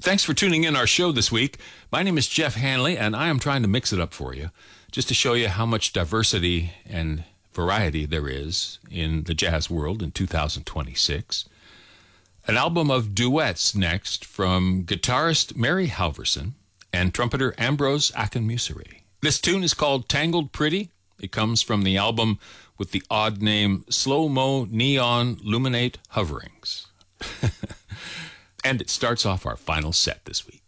Thanks for tuning in our show this week. My name is Jeff Hanley, and I am trying to mix it up for you, just to show you how much diversity and variety there is in the jazz world in 2026. An album of duets next from guitarist Mary Halverson and trumpeter Ambrose Akinmusire. This tune is called Tangled Pretty. It comes from the album with the odd name Slow Mo Neon Luminate Hoverings. And it starts off our final set this week.